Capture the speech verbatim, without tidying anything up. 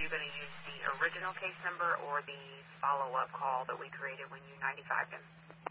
you going to use the original case number or the follow-up call that we created when you ninety-fived him?